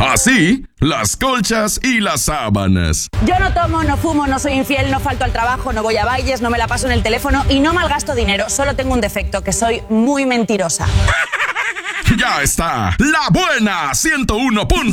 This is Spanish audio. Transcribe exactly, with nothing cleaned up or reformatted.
Así, las colchas y las sábanas. Yo no tomo, no fumo, no soy infiel, no falto al trabajo, no voy a bailes, no me la paso en el teléfono y no malgasto dinero. Solo tengo un defecto, que soy muy mentirosa. Ya está, La Buena ciento uno punto